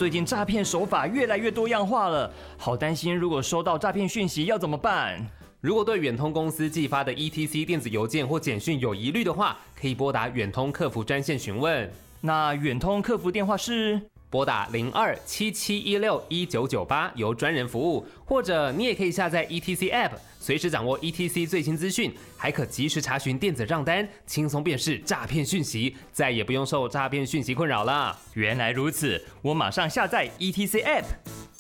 最近诈骗手法越来越多样化了，好担心如果收到诈骗讯息要怎么办？ 如果对远通公司寄发的 ETC 电子邮件或简讯有疑虑的话，可以拨打远通客服专线询问。 那远通客服电话是拨打0277161998，由专人服务，或者你也可以下载 ETC App， 随时掌握 ETC 最新资讯，还可及时查询电子账单，轻松辨识诈骗讯息，再也不用受诈骗讯息困扰了。 原来如此，我马上下载 ETC App。